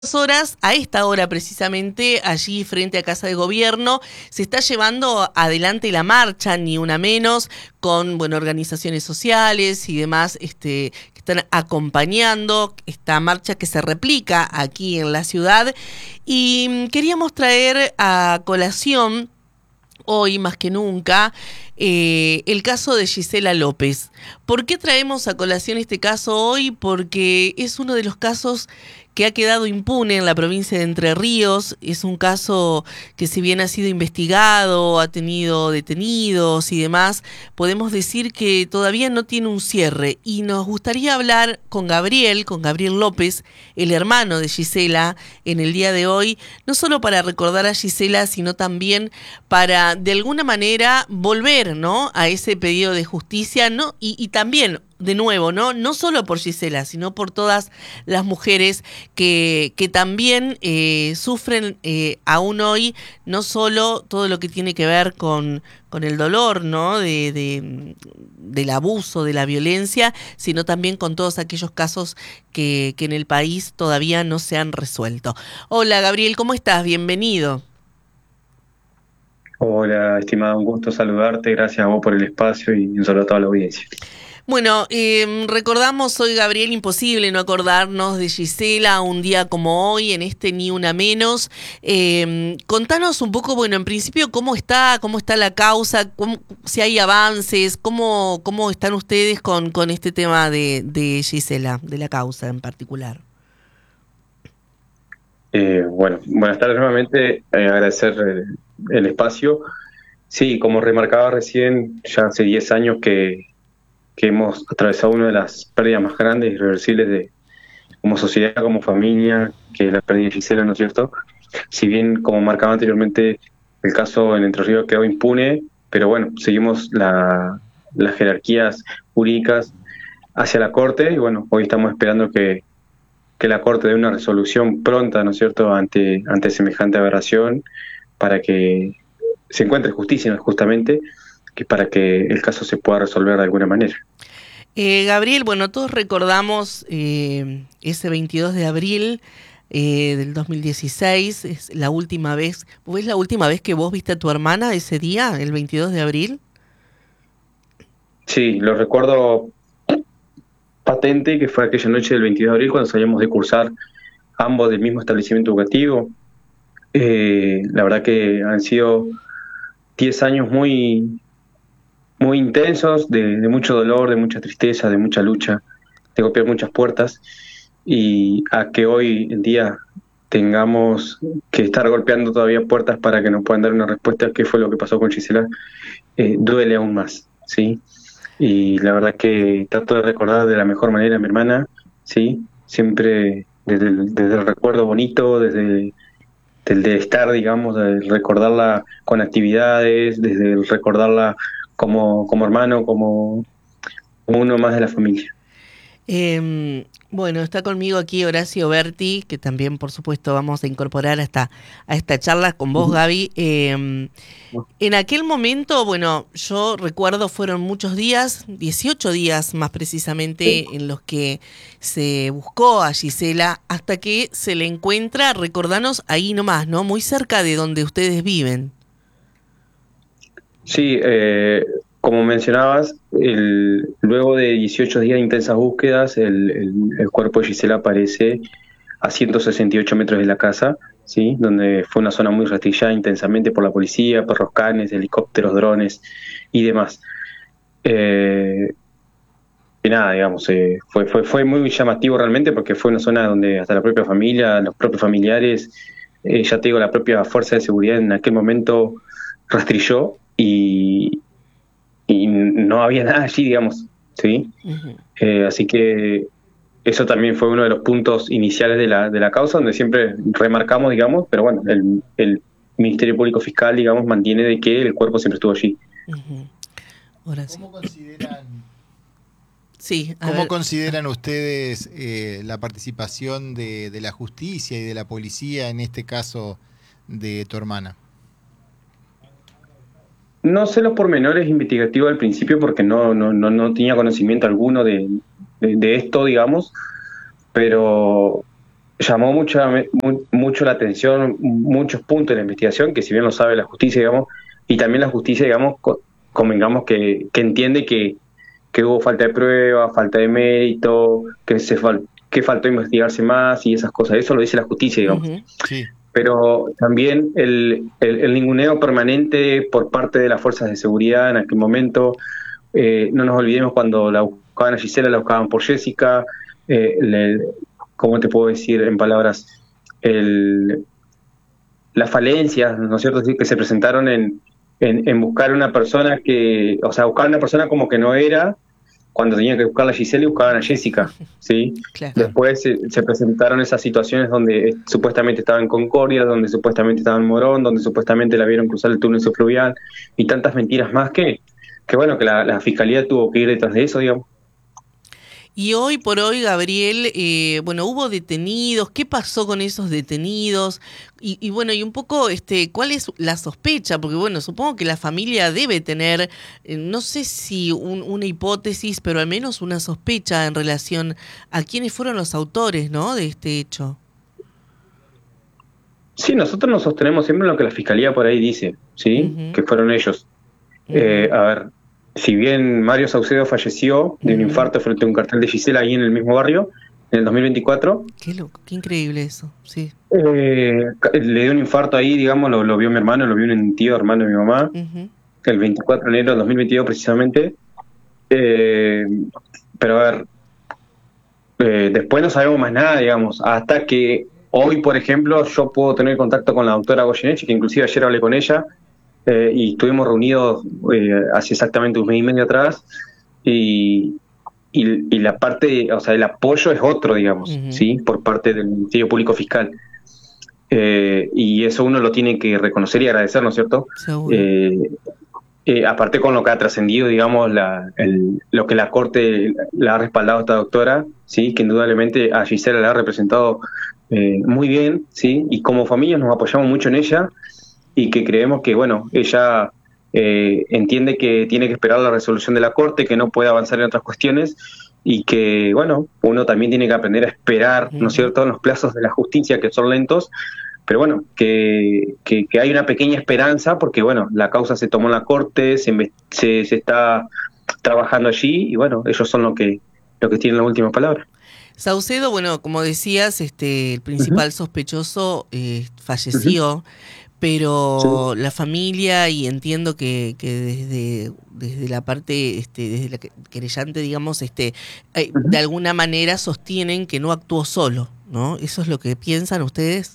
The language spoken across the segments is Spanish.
Horas, a esta hora precisamente, allí frente a Casa de Gobierno, se está llevando adelante la marcha, ni una menos, con organizaciones sociales y demás que están acompañando esta marcha que se replica aquí en la ciudad. Y queríamos traer a colación hoy más que nunca el caso de Gisela López. ¿Por qué traemos a colación este caso hoy? Porque es uno de los casos que ha quedado impune en la provincia de Entre Ríos. Es un caso que, si bien ha sido investigado, ha tenido detenidos y demás, podemos decir que todavía no tiene un cierre. Y nos gustaría hablar con Gabriel López, el hermano de Gisela, en el día de hoy, no solo para recordar a Gisela, sino también para, de alguna manera, volver, ¿no?, a ese pedido de justicia, ¿no? Y también, de nuevo, no solo por Gisela, sino por todas las mujeres que también sufren aún hoy, no solo todo lo que tiene que ver con el dolor, ¿no?, del abuso, de la violencia, sino también con todos aquellos casos que en el país todavía no se han resuelto. Hola, Gabriel, ¿cómo estás? Bienvenido. Hola, estimada, un gusto saludarte, gracias a vos por el espacio y un saludo a toda la audiencia. Bueno, recordamos hoy, Gabriel, imposible no acordarnos de Gisela un día como hoy, en este Ni Una Menos. Contanos un poco, en principio, cómo está la causa, si hay avances, cómo están ustedes con este tema de Gisela, de la causa en particular. Bueno, buenas tardes nuevamente, agradecer el espacio. Sí, como remarcaba recién, ya hace 10 años que hemos atravesado una de las pérdidas más grandes y irreversibles como sociedad, como familia, que es la pérdida de Gisela, ¿no es cierto? Si bien, como marcaba anteriormente, el caso en Entre Ríos quedó impune, pero bueno, seguimos las jerarquías jurídicas hacia la Corte y bueno, hoy estamos esperando que la Corte dé una resolución pronta, ¿no es cierto?, ante semejante aberración, para que se encuentre justicia, justamente, que para que el caso se pueda resolver de alguna manera. Gabriel, todos recordamos ese 22 de abril del 2016, es la última vez. ¿Es la última vez que vos viste a tu hermana ese día, el 22 de abril? Sí, lo recuerdo patente, que fue aquella noche del 22 de abril cuando salíamos de cursar ambos del mismo establecimiento educativo. La verdad que han sido 10 años muy intensos, de mucho dolor, de mucha tristeza, de mucha lucha, de golpear muchas puertas, y a que hoy en día tengamos que estar golpeando todavía puertas para que nos puedan dar una respuesta a qué fue lo que pasó con Gisela, duele aún más, ¿sí? Y la verdad que trato de recordar de la mejor manera a mi hermana, ¿sí? Siempre desde el recuerdo bonito, desde el de estar, digamos, de recordarla con actividades, desde el recordarla como hermano, como uno más de la familia. Está conmigo aquí Horacio Berti, que también, por supuesto, vamos a incorporar a esta charla con vos, Gaby. En aquel momento, yo recuerdo fueron muchos días, 18 días más precisamente, en los que se buscó a Gisela hasta que se le encuentra, recordanos, ahí nomás, ¿no?, muy cerca de donde ustedes viven. Sí, como mencionabas, luego de 18 días de intensas búsquedas, el cuerpo de Gisela aparece a 168 metros de la casa, ¿sí? Donde fue una zona muy rastreada intensamente por la policía, perros canes, helicópteros, drones y demás. Y nada, digamos, fue muy llamativo realmente porque fue una zona donde hasta la propia familia, los propios familiares, ya te digo, la propia fuerza de seguridad en aquel momento rastrilló y no había nada allí, digamos, ¿sí? Uh-huh. Así que eso también fue uno de los puntos iniciales de la causa, donde siempre remarcamos, digamos, pero bueno, el Ministerio Público Fiscal, digamos, mantiene de que el cuerpo siempre estuvo allí. Uh-huh. Ahora sí. ¿Cómo consideran, Sí, a cómo ver. consideran ustedes la participación de la justicia y de la policía en este caso de tu hermana? No sé los pormenores investigativos al principio porque no tenía conocimiento alguno de esto, digamos, pero llamó mucho la atención muchos puntos de la investigación, que si bien lo sabe la justicia, digamos, y también la justicia, digamos, convengamos que entiende que hubo falta de prueba, falta de mérito, que faltó investigarse más y esas cosas. Eso lo dice la justicia, digamos. Ujú. Sí. Pero también el ninguneo permanente por parte de las fuerzas de seguridad en aquel momento. No nos olvidemos cuando la buscaban a Gisela, la buscaban por Jessica. ¿Cómo te puedo decir en palabras? Las falencias, ¿no es cierto?, que se presentaron en buscar una persona buscar una persona como que no era, cuando tenían que buscar a Gisela y buscaban a Jessica, ¿sí? Claro. Después se presentaron esas situaciones donde supuestamente estaba en Concordia, donde supuestamente estaba en Morón, donde supuestamente la vieron cruzar el túnel subfluvial, y tantas mentiras más que la Fiscalía tuvo que ir detrás de eso, digamos. Y hoy por hoy, Gabriel, hubo detenidos. ¿Qué pasó con esos detenidos? Y un poco, ¿cuál es la sospecha? Porque supongo que la familia debe tener, no sé si una hipótesis, pero al menos una sospecha en relación a quiénes fueron los autores, ¿no?, de este hecho. Sí, nosotros nos sostenemos siempre en lo que la Fiscalía por ahí dice, ¿sí? Uh-huh. Que fueron ellos. A ver, si bien Mario Saucedo falleció de un infarto frente a un cartel de Gisela ahí en el mismo barrio, en el 2024. Qué loco, qué increíble eso, sí. Le dio un infarto ahí, digamos, lo vio mi hermano, lo vio un tío, hermano de mi mamá, el 24 de enero del 2022 precisamente. Pero a ver, después no sabemos más nada, digamos, hasta que hoy, por ejemplo, yo puedo tener contacto con la doctora Goyeneche, que inclusive ayer hablé con ella, y estuvimos reunidos hace exactamente un mes y medio atrás, y la parte, o sea, el apoyo es otro, digamos, ¿sí? Por parte del Ministerio Público Fiscal. Y eso uno lo tiene que reconocer y agradecer, ¿no es cierto? Aparte con lo que ha trascendido, digamos, lo que la Corte la ha respaldado a esta doctora, ¿sí? Que indudablemente a Gisela la ha representado muy bien, ¿sí? Y como familia nos apoyamos mucho en ella, y que creemos que, ella entiende que tiene que esperar la resolución de la Corte, que no puede avanzar en otras cuestiones, y que, uno también tiene que aprender a esperar, ¿no es cierto?, en los plazos de la justicia, que son lentos, pero que hay una pequeña esperanza, porque, la causa se tomó en la Corte, se está trabajando allí, y, ellos son los que tienen la última palabra. Saucedo, como decías, el principal sospechoso falleció, pero la familia, y entiendo que desde la parte, desde la querellante, digamos, de alguna manera sostienen que no actuó solo, ¿no? ¿Eso es lo que piensan ustedes?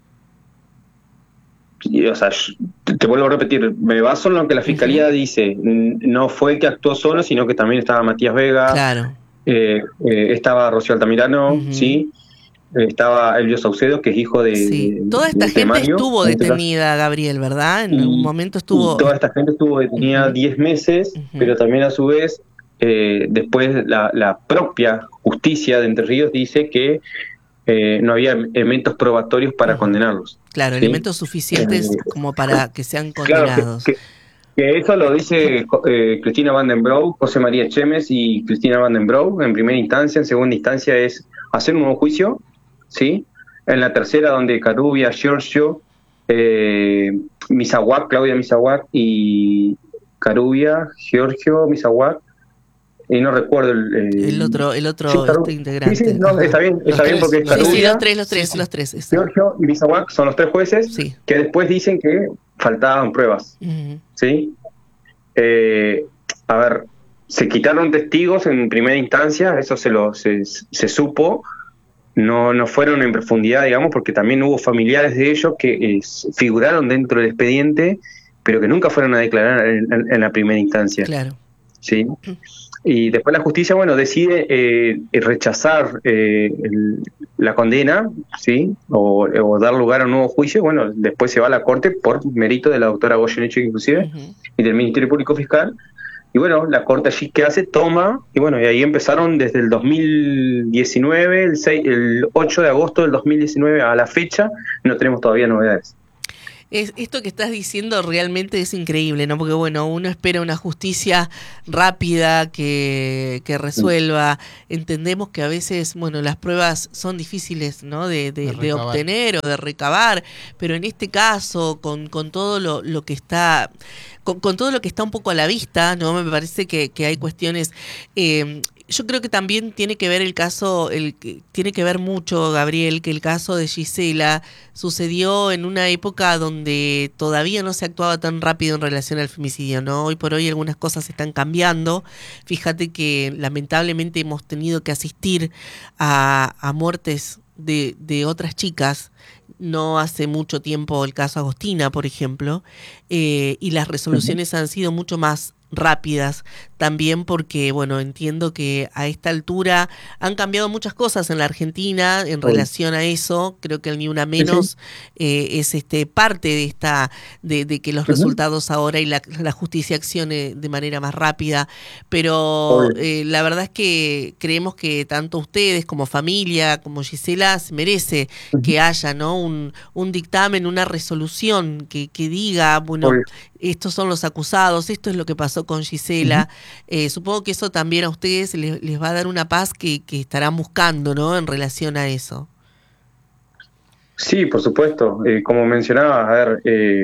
O sea, te vuelvo a repetir, me baso en lo que la Fiscalía dice. No fue que actuó solo, sino que también estaba Matías Vega, claro. Estaba Rocío Altamirano, ¿sí? Estaba Elvio Saucedo, que es hijo de toda esta gente Mario, estuvo detenida, Gabriel, ¿verdad? En un momento estuvo... Toda esta gente estuvo detenida 10 meses, pero también a su vez, después la propia justicia de Entre Ríos dice que no había elementos probatorios para condenarlos. Claro, ¿sí? Elementos suficientes como para que sean condenados. Claro, que eso lo dice Cristina Van den Broek, José María Chemes y Cristina Van den Broek en primera instancia. En segunda instancia es hacer un nuevo juicio, ¿sí? En la tercera, donde Carubia, Giorgio, Misawak, Claudia Misawak y Carubia, Giorgio Misawak, y no recuerdo el otro sí, integrante. Sí, no, está bien porque es Carubia, los tres. Giorgio y Misawak son los 3 jueces que después dicen que faltaban pruebas, ¿sí? A ver, se quitaron testigos en primera instancia, eso se supo, no fueron en profundidad, digamos, porque también hubo familiares de ellos que figuraron dentro del expediente, pero que nunca fueron a declarar en la primera instancia. Claro. ¿Sí? Y después la justicia, decide rechazar la condena, ¿sí? O dar lugar a un nuevo juicio. Después se va a la Corte por mérito de la doctora Goyeneche, inclusive, y del Ministerio Público Fiscal. Y la Corte allí, ¿qué hace? Toma, y ahí empezaron desde el 2019, el 8 de agosto del 2019 a la fecha, no tenemos todavía novedades. Esto que estás diciendo realmente es increíble, ¿no? Porque, bueno, uno espera una justicia rápida que resuelva. Entendemos que a veces, bueno, las pruebas son difíciles, ¿no? De obtener o de recabar, pero en este caso, con todo lo que está... Con todo lo que está un poco a la vista, ¿no? Me parece que hay cuestiones... yo creo que también tiene que ver tiene que ver mucho, Gabriel, que el caso de Gisela sucedió en una época donde todavía no se actuaba tan rápido en relación al femicidio, ¿no? Hoy por hoy algunas cosas están cambiando. Fíjate que lamentablemente hemos tenido que asistir a muertes de otras chicas. No hace mucho tiempo el caso Agostina, por ejemplo, y las resoluciones han sido mucho más rápidas, también porque, bueno, entiendo que a esta altura han cambiado muchas cosas en la Argentina en relación a eso. Creo que el Ni Una Menos es parte de esta de que los resultados ahora y la justicia accione de manera más rápida, pero la verdad es que creemos que tanto ustedes como familia, como Gisela, se merece que haya, ¿no? un dictamen, una resolución que diga, bueno, estos son los acusados, esto es lo que pasó con Gisela. Supongo que eso también a ustedes les va a dar una paz que estarán buscando, ¿no? En relación a eso. Sí, por supuesto. Como mencionaba, a ver,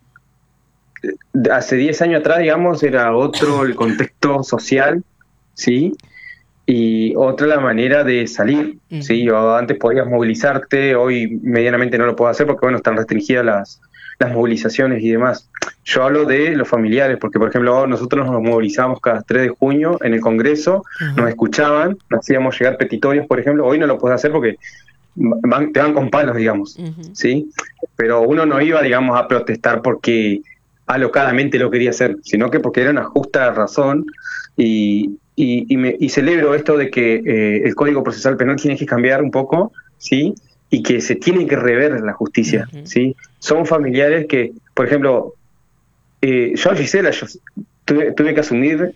hace 10 años atrás, digamos, era otro el contexto social, ¿sí? Y otra la manera de salir, ¿sí? Antes podías movilizarte, hoy medianamente no lo puedo hacer porque, bueno, están restringidas las movilizaciones y demás. Yo hablo de los familiares, porque, por ejemplo, nosotros nos movilizamos cada 3 de junio en el Congreso, nos escuchaban, nos hacíamos llegar petitorios, por ejemplo. Hoy no lo puedes hacer porque te van con palos, digamos, ¿sí? Pero uno no iba, digamos, a protestar porque alocadamente lo quería hacer, sino que porque era una justa razón. Y celebro esto de que el Código Procesal Penal tiene que cambiar un poco, ¿sí? Y que se tiene que rever la justicia, ¿sí? Son familiares que, por ejemplo, yo a Gisela tuve que asumir,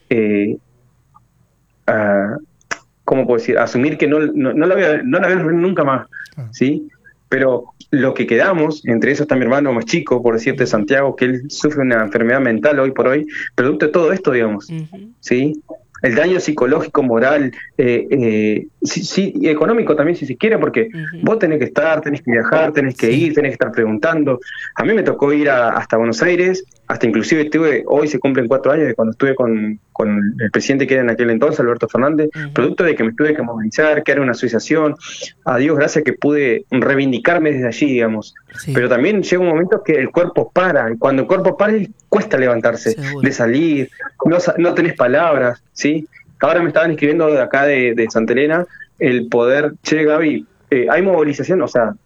¿cómo puedo decir? Asumir que no la voy a ver nunca más, ¿sí? Pero lo que quedamos, entre esos está mi hermano más chico, por decirte, Santiago, que él sufre una enfermedad mental hoy por hoy, producto de todo esto, digamos, ¿sí? El daño psicológico, moral, sí, y económico también, si se quiere, porque vos tenés que estar, tenés que viajar, tenés que ir, tenés que estar preguntando. A mí me tocó ir hasta Buenos Aires, hasta inclusive hoy se cumplen 4 años de cuando estuve con el presidente que era en aquel entonces, Alberto Fernández, producto de que me tuve que movilizar, que era una asociación. A Dios gracias que pude reivindicarme desde allí, digamos. Pero también llega un momento que el cuerpo para, y cuando el cuerpo para, cuesta levantarse, de salir, no tenés palabras, ¿sí? Ahora me estaban escribiendo de acá de Santa Elena el poder, che, Gaby, hay movilización, o sea,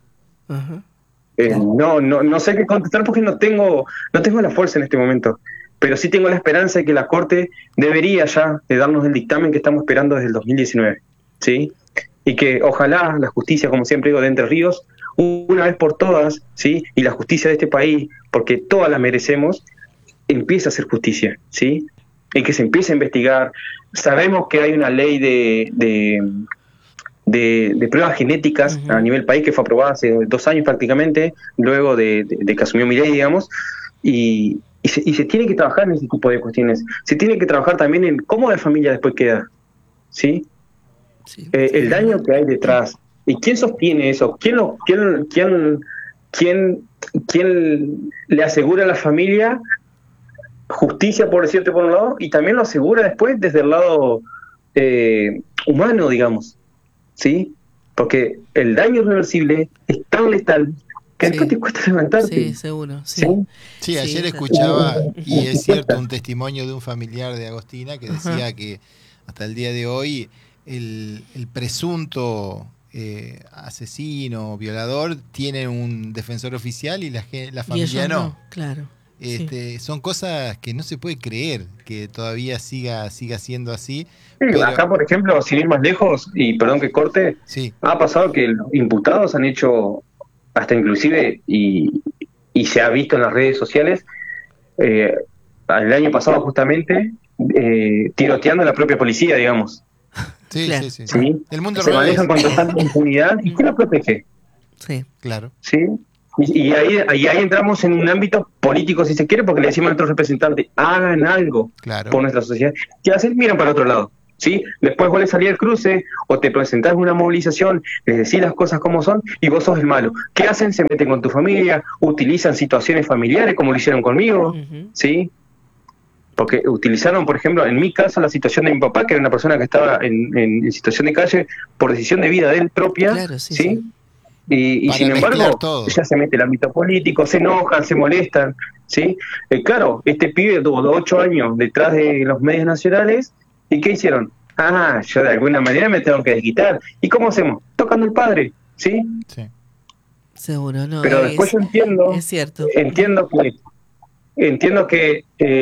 no sé qué contestar porque no tengo la fuerza en este momento, pero sí tengo la esperanza de que la Corte debería ya de darnos el dictamen que estamos esperando desde el 2019, ¿sí? Y que ojalá la justicia, como siempre digo, de Entre Ríos, una vez por todas, ¿sí? Y la justicia de este país, porque todas la merecemos, empiece a hacer justicia, ¿sí? Y que se empiece a investigar. Sabemos que hay una ley de pruebas genéticas a nivel país que fue aprobada hace 2 años prácticamente, luego de que asumió Milei, digamos, y se tiene que trabajar en ese tipo de cuestiones. Se tiene que trabajar también en cómo la familia después queda, ¿sí? El daño que hay detrás. ¿Y quién sostiene eso? ¿Quién le asegura a la familia justicia, por decirte por un lado, y también lo asegura después desde el lado humano, digamos, ¿sí? Porque el daño irreversible es tan letal que después te cuesta levantarte. Sí, seguro. Sí, ayer escuchaba, y es cierto, un testimonio de un familiar de Agostina que decía que hasta el día de hoy el presunto asesino, violador, tiene un defensor oficial y la familia no. Claro. Son cosas que no se puede creer que todavía siga siendo así. Sí, pero acá, por ejemplo, sin ir más lejos, y perdón que corte, ha pasado que los imputados han hecho, hasta inclusive, y se ha visto en las redes sociales, el año pasado justamente, tiroteando a la propia policía, digamos. Sí. ¿Sí? El mundo se manejan con tanta impunidad. ¿Y quién la protege? Sí, claro. ¿Sí? Y ahí entramos en un ámbito político, si se quiere, porque le decimos a nuestros representantes, hagan algo por nuestra sociedad. ¿Qué hacen? Miran para otro lado. ¿Sí? Después vos le salís al cruce o te presentás en una movilización, les decís las cosas como son y vos sos el malo. ¿Qué hacen? Se meten con tu familia, utilizan situaciones familiares como lo hicieron conmigo, ¿sí? Porque utilizaron, por ejemplo, en mi caso, la situación de mi papá, que era una persona que estaba en situación de calle por decisión de vida de él propia, claro, ¿sí? Y sin embargo, ya se mete el ámbito político, se enojan, se molestan, ¿sí? Claro, este pibe tuvo 8 años detrás de los medios nacionales. ¿Y qué hicieron? Yo de alguna manera me tengo que desquitar. ¿Y cómo hacemos? Tocando el padre, ¿sí? Sí. Seguro, no. Pero después yo entiendo, es cierto. Entiendo que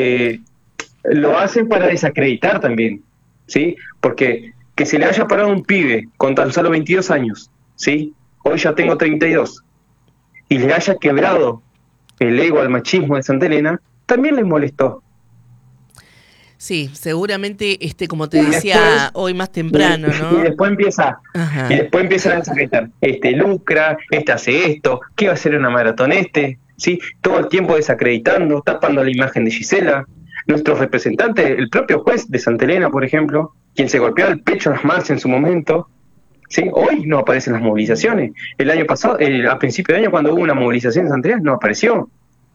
lo hacen para desacreditar también, ¿sí? Porque que se le haya parado un pibe con tan solo 22 años, ¿sí? Hoy ya tengo 32, y le haya quebrado el ego al machismo de Santa Elena, también les molestó. Sí, seguramente, como te decía hoy más temprano, ¿no? Y después empieza a desacreditar. Lucra, hace esto, ¿qué va a hacer una maratón ¿sí? Todo el tiempo desacreditando, tapando la imagen de Gisela. Nuestros representantes, el propio juez de Santa Elena, por ejemplo, quien se golpeaba el pecho en las marchas en su momento, ¿sí? Hoy no aparecen las movilizaciones. El año pasado, a principio de año, cuando hubo una movilización en Santa Elena, no apareció.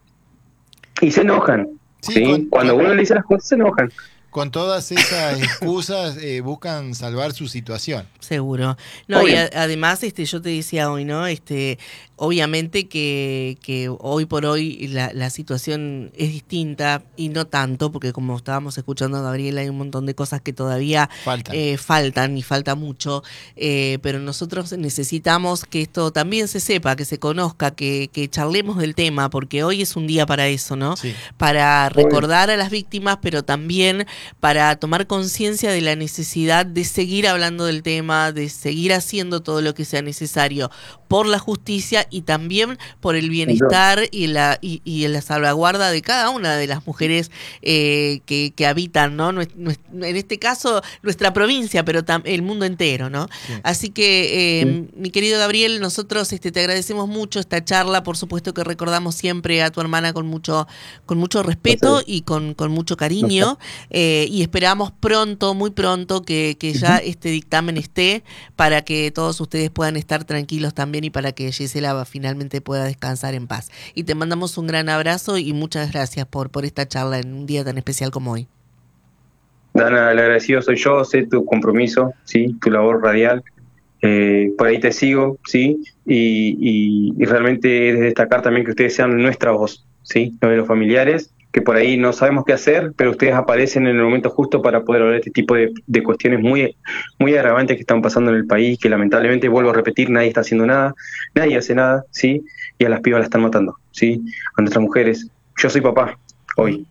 Y se enojan. Sí, cuando uno le dice las cosas se enojan. Con todas esas excusas buscan salvar su situación. Seguro. No, y además, yo te decía hoy, ¿no? Obviamente que hoy por hoy la situación es distinta y no tanto, porque como estábamos escuchando a Gabriela, hay un montón de cosas que todavía faltan y falta mucho, pero nosotros necesitamos que esto también se sepa, que se conozca, que charlemos del tema, porque hoy es un día para eso, ¿no? Sí. Para recordar a las víctimas, pero también para tomar conciencia de la necesidad de seguir hablando del tema, de seguir haciendo todo lo que sea necesario por la justicia y también por el bienestar y la salvaguarda de cada una de las mujeres que habitan, ¿no? En este caso, nuestra provincia, pero el mundo entero, ¿no? Sí. Así que, mi querido Gabriel, nosotros te agradecemos mucho esta charla, por supuesto que recordamos siempre a tu hermana con mucho respeto y con mucho cariño, y esperamos pronto, muy pronto, que ya este dictamen esté para que todos ustedes puedan estar tranquilos también y para que Gisela finalmente pueda descansar en paz. Y te mandamos un gran abrazo y muchas gracias por esta charla en un día tan especial como hoy. Dana, el agradecido soy yo, sé tu compromiso, ¿sí? Tu labor radial. Por ahí te sigo, ¿sí? Y realmente es de destacar también que ustedes sean nuestra voz, ¿sí? No de los familiares, que por ahí no sabemos qué hacer, pero ustedes aparecen en el momento justo para poder hablar de este tipo de cuestiones muy, muy agravantes que están pasando en el país, que lamentablemente, vuelvo a repetir, nadie está haciendo nada, nadie hace nada, ¿sí? Y a las pibas las están matando, ¿sí? A nuestras mujeres. Yo soy papá hoy.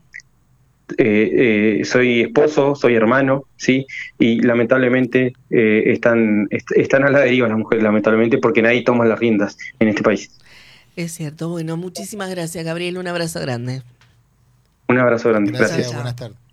Soy esposo, soy hermano, ¿sí? Y lamentablemente están a la deriva las mujeres, lamentablemente, porque nadie toma las riendas en este país. Es cierto. Bueno, muchísimas gracias, Gabriel. Un abrazo grande. Un abrazo grande. Gracias. Buenas tardes.